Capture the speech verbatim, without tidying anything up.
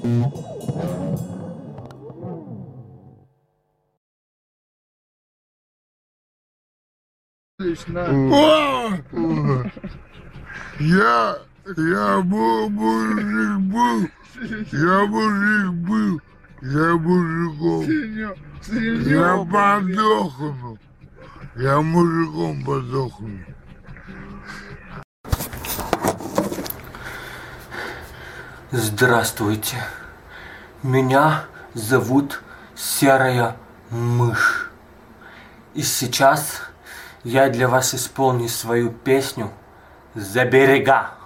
Я, я был мужик был, я мужик был, я мужиком, я подохну, я мужиком подохну. Здравствуйте, меня зовут Серая Мышь. И сейчас я для вас исполню свою песню «За берега».